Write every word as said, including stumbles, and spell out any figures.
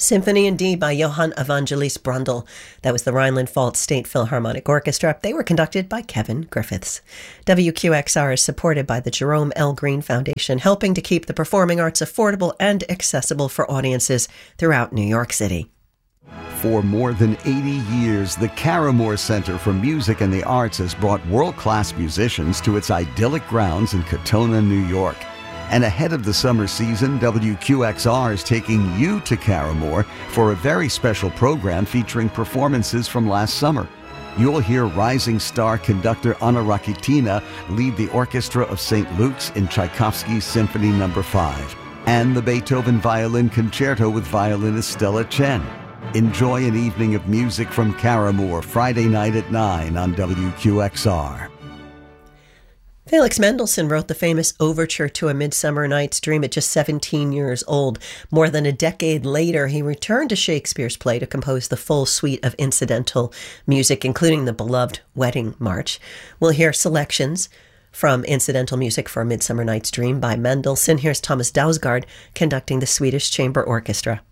Symphony in D by Johann Evangelist Brundle. That was the Rhineland-Pfalz State Philharmonic Orchestra. They were conducted by Kevin Griffiths. W Q X R is supported by the Jerome L. Green Foundation, helping to keep the performing arts affordable and accessible for audiences throughout New York City. For more than eighty years, the Caramore Center for Music and the Arts has brought world-class musicians to its idyllic grounds in Katonah, New York. And ahead of the summer season, W Q X R is taking you to Caramore for a very special program featuring performances from last summer. You'll hear rising star conductor Anna Rakitina lead the orchestra of Saint Luke's in Tchaikovsky's Symphony Number five, and the Beethoven Violin Concerto with violinist Stella Chen. Enjoy an evening of music from Caramore Friday night at nine on W Q X R. Felix Mendelssohn wrote the famous Overture to A Midsummer Night's Dream at just seventeen years old. More than a decade later, he returned to Shakespeare's play to compose the full suite of incidental music, including the beloved Wedding March. We'll hear selections from incidental music for A Midsummer Night's Dream by Mendelssohn. Here's Thomas Dausgaard conducting the Swedish Chamber Orchestra.